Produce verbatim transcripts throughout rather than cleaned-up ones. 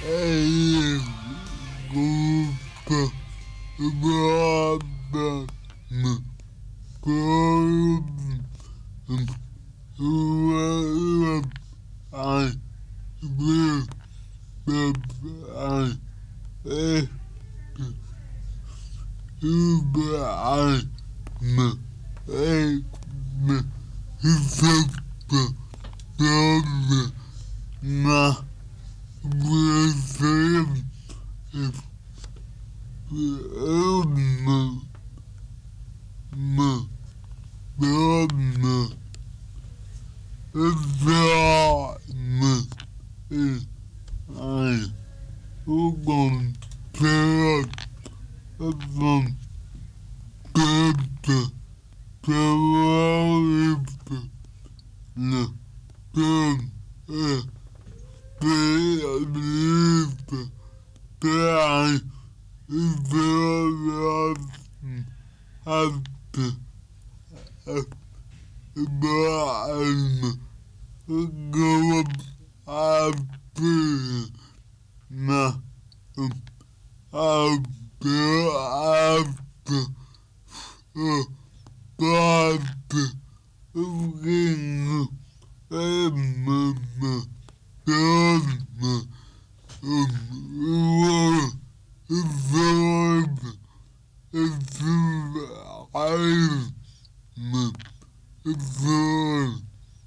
eine Gruppe Überwachung Gruppen über ein überall überall Hilfe nach Museum ist immer Dogma Dogma ist ein Zukunftspferd von Götter, Terroristen, ne, Gott, äh, Hilfe, der hinterlassen hatte, über eine Gruppenabwehr nach Abgeordnete Worte gegen Emma Dörner und über Säure zu reisen. Säure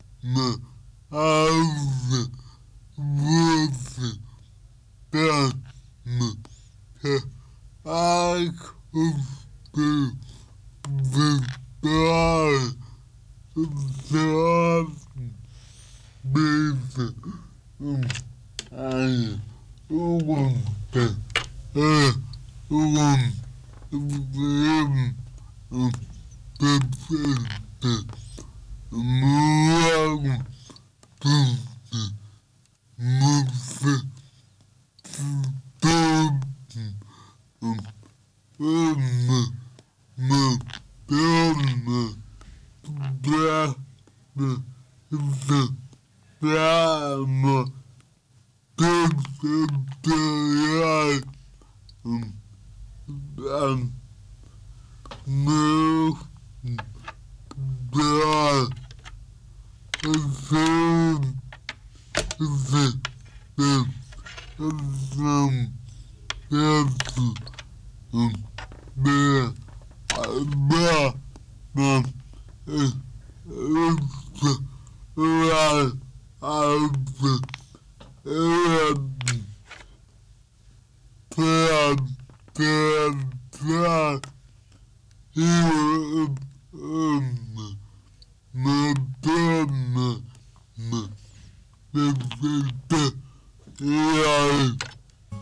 Hause wurde dann der Ankunftsbefehl Straßenbese und eine Jugendliche Erhöhung im Leben und befehlte morgen fünfte musste töten und immer moderne brachte diese Drama konzeptuell und dann nächsten Tag erzählt sie den Islam Herzen und der aber das ist überall Alten Erden Pferd, Pferd, Pferd hier im Moderne, mit Bitte, ja,